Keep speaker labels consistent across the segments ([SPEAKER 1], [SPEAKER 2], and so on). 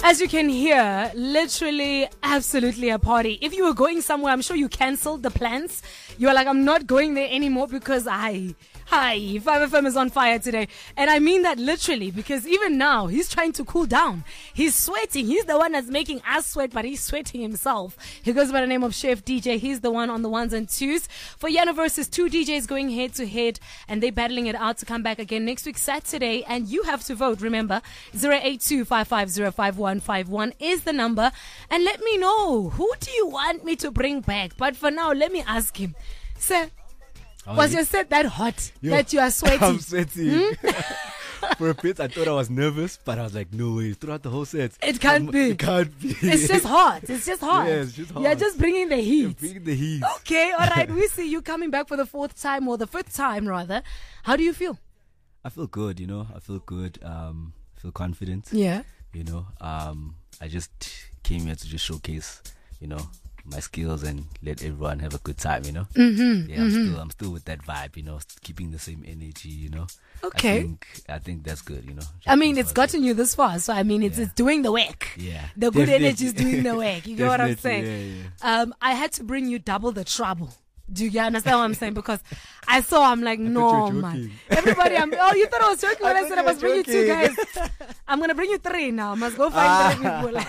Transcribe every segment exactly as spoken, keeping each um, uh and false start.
[SPEAKER 1] As you can hear, literally, absolutely a party. If you were going somewhere, I'm sure you cancelled the plans. You were like, I'm not going there anymore because I... Hi, five F M is on fire today. And I mean that literally, because even now, he's trying to cool down. He's sweating. He's the one that's making us sweat, but he's sweating himself. He goes by the name of Chef D J. He's the one on the ones and twos. For Yana versus two D Js going head to head, and they're battling it out to come back again next week, Saturday. And you have to vote. Remember, zero eight two, five five zero, five one five one is the number. And let me know, who do you want me to bring back? But for now, let me ask him. Sir,
[SPEAKER 2] Oh,
[SPEAKER 1] was
[SPEAKER 2] yeah.
[SPEAKER 1] your set that hot
[SPEAKER 2] Yo,
[SPEAKER 1] that you are sweating?
[SPEAKER 2] I'm sweating.
[SPEAKER 1] Hmm?
[SPEAKER 2] For a bit, I thought I was nervous, but I was like, no way. Throughout the whole set,
[SPEAKER 1] It can't
[SPEAKER 2] I'm-
[SPEAKER 1] be.
[SPEAKER 2] It can't be.
[SPEAKER 1] It's just hot. It's just hot.
[SPEAKER 2] Yeah, it's just hot.
[SPEAKER 1] You're just bringing the heat.
[SPEAKER 2] Bring the heat.
[SPEAKER 1] Okay, all right. We see you coming back for the fourth time, or the fifth time, rather. How do you feel?
[SPEAKER 2] I feel good, you know. I feel good. Um, I feel confident.
[SPEAKER 1] Yeah.
[SPEAKER 2] You know. Um, I just came here to just showcase, you know, my skills and let everyone have a good time, you know.
[SPEAKER 1] Mm-hmm.
[SPEAKER 2] Yeah, I'm still, I'm still with that vibe, you know, keeping the same energy, you know.
[SPEAKER 1] Okay.
[SPEAKER 2] I think, I think that's good, you know.
[SPEAKER 1] I mean, it's
[SPEAKER 2] Just
[SPEAKER 1] gotten you this far, so I mean, it's,
[SPEAKER 2] Yeah.
[SPEAKER 1] it's doing the work.
[SPEAKER 2] Yeah.
[SPEAKER 1] The good
[SPEAKER 2] Definitely.
[SPEAKER 1] energy is doing the work. You get what I'm
[SPEAKER 2] Definitely,
[SPEAKER 1] saying?
[SPEAKER 2] yeah,
[SPEAKER 1] Um, I had to bring you double the trouble. Do you understand what I'm saying? Because I saw, I'm like, no,
[SPEAKER 2] you were
[SPEAKER 1] man.
[SPEAKER 2] joking.
[SPEAKER 1] Everybody, I'm, oh, you thought I was joking when
[SPEAKER 2] I
[SPEAKER 1] I,
[SPEAKER 2] thought
[SPEAKER 1] said I
[SPEAKER 2] you
[SPEAKER 1] must
[SPEAKER 2] were
[SPEAKER 1] bring you two guys.
[SPEAKER 2] joking.
[SPEAKER 1] I'm going to bring you three now. I must go find three people.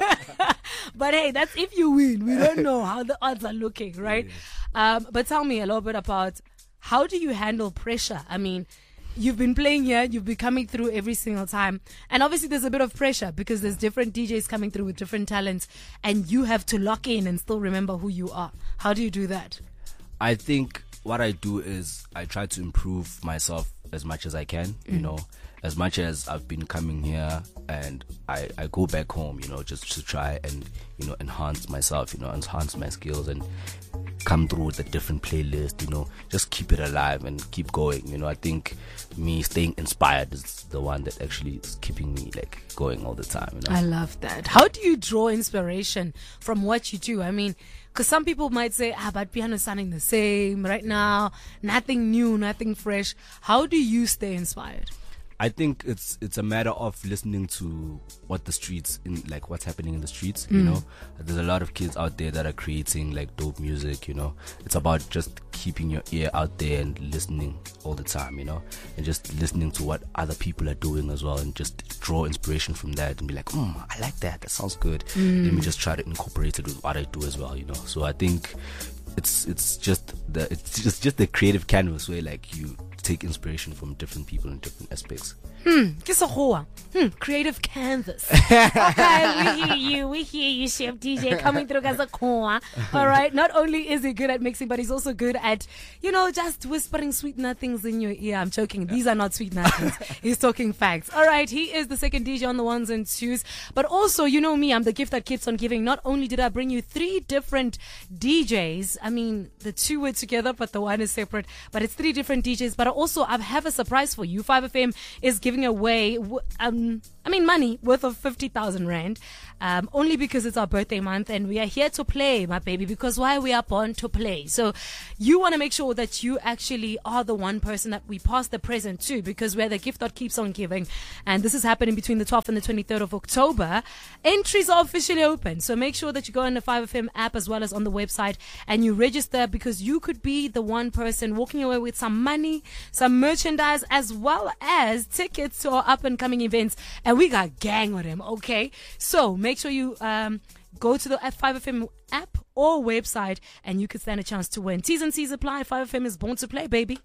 [SPEAKER 1] But hey, that's if you win. We don't know how the odds are looking, right? Um, but tell me a little bit about, how do you handle pressure? I mean, you've been playing here, you've been coming through every single time. And obviously there's a bit of pressure because there's different D Js coming through with different talents, and you have to lock in and still remember who you are. How do you do that?
[SPEAKER 2] I think what I do is I try to improve myself as much as I can, you know, as much as I've been coming here, and I, I go back home, you know, just to try and, you know, enhance myself, you know, enhance my skills and come through with a different playlist, you know, just keep it alive and keep going. You know, I think me staying inspired is the one that actually is keeping me like going all the time, you know.
[SPEAKER 1] I love that. How do you draw inspiration from what you do? I mean, because some people might say, ah, but piano is sounding the same right now, nothing new, nothing fresh. How do you stay inspired?
[SPEAKER 2] I think it's it's a matter of listening to what the streets in like what's happening in the streets, you know. There's a lot of kids out there that are creating like dope music, you know. It's about just keeping your ear out there and listening all the time, you know, and just listening to what other people are doing as well, and just draw inspiration from that and be like, mm, I like that, that sounds good. Let me just try to incorporate it with what I do as well, you know. So I think it's it's just the it's just just the creative canvas where like you take inspiration from different people in different aspects.
[SPEAKER 1] Hmm, just a hoa. Hmm, creative canvas. Okay, we hear you. We hear you, Chef D J, coming through as a hoa. All right. Not only is he good at mixing, but he's also good at, you know, just whispering sweet nothings in your ear. I'm joking. These are not sweet nothings. He's talking facts. All right. He is the second D J on the ones and twos. But also, you know me, I'm the gift that keeps on giving. Not only did I bring you three different D Js, I mean, the two were together, but the one is separate. But it's three different D Js. But also, I have a surprise for you. five F M is giving away, um, I mean, money worth of fifty thousand rand, um, only because it's our birthday month and we are here to play, my baby, because why we are born to play. So you want to make sure that you actually are the one person that we pass the present to, because we're the gift that keeps on giving. And this is happening between the twelfth and the twenty-third of October. Entries are officially open. So make sure that you go on the five F M app as well as on the website and you register, because you could be the one person walking away with some money, some merchandise, as well as tickets to our up and coming events. And we got gang with them, okay? So make sure you um, go to the five F M app or website and you could stand a chance to win. T's and C's apply. five F M is born to play, baby.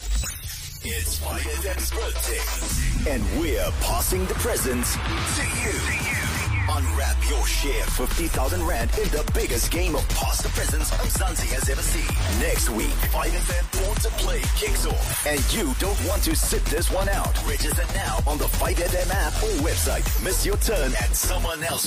[SPEAKER 3] It's five F M's birthday, and we're passing the presents to you. Unwrap your share fifty thousand rand in the biggest game of pass the presents Mzansi has ever seen. Next week, five F M Born to Play kicks off, and you don't want to sit this one out. Register now on the five F M app or website. Miss your turn and someone else